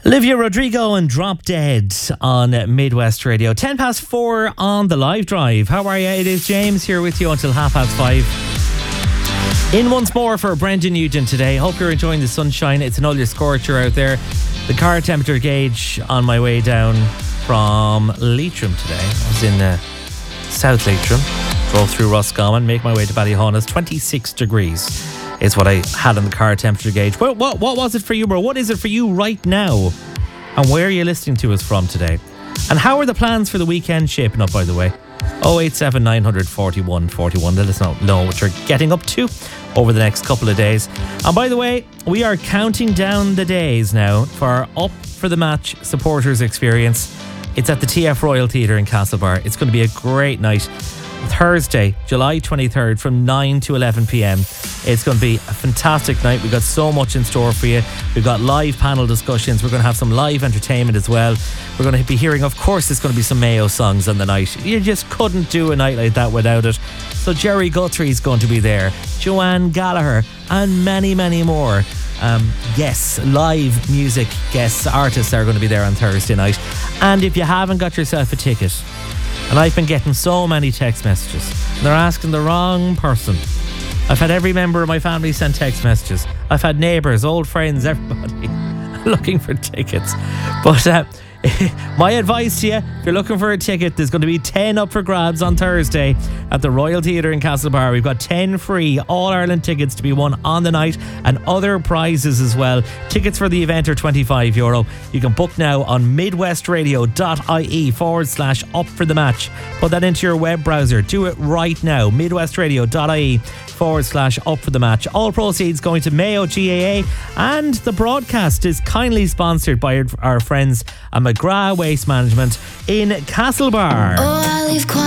Olivia Rodrigo and Drop Dead on Midwest Radio. 10 past 4 on the live drive. How are you? It is James here with you until 5:30. In once more for Brendan Nugent today. Hope you're enjoying the sunshine. It's an utter scorcher out there. The car temperature gauge on my way down from Leitrim today. I was in South Leitrim. Drove through Roscommon, make my way to Ballyhaunis. 26 degrees. Is what I had on the car temperature gauge. What was it for you, bro? What is it for you right now? And where are you listening to us from today? And how are the plans for the weekend shaping up, by the way? 087 900 41 41. Let us know what you're getting up to over the next couple of days. And by the way, we are counting down the days now for our Up for the Match supporters experience. It's at the TF Royal Theatre in Castlebar. It's going to be a great night. Thursday, July 23rd from 9 to 11 p.m. It's going to be a fantastic night. We've got so much in store for you. We've got live panel discussions. We're going to have some live entertainment as well. We're going to be hearing, of course, there's going to be some Mayo songs on the night. You just couldn't do a night like that without it. So Jerry Guthrie is going to be there, Joanne Gallagher, and many, many more. Yes, live music guests, artists are going to be there on Thursday night. And if you haven't got yourself a ticket, and I've been getting so many text messages, and they're asking the wrong person. I've had every member of my family send text messages. I've had neighbours, old friends, everybody looking for tickets. But my advice to you, if you're looking for a ticket, there's going to be 10 up for grabs on Thursday at the Royal Theatre in Castlebar. We've got 10 free All-Ireland tickets to be won on the night and other prizes as well. Tickets for the event are €25. You can book now on midwestradio.ie/up for the match. Put that into your web browser. Do it right now. midwestradio.ie/up for the match. All proceeds going to Mayo GAA, and the broadcast is kindly sponsored by our friends at McGrath Waste Management in Castlebar. Oh, I leave